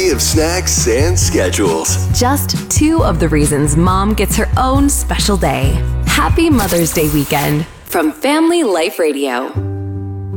variety of snacks and schedules. Just 2 of the reasons Mom gets her own special day. Happy Mother's Day weekend from Family Life Radio.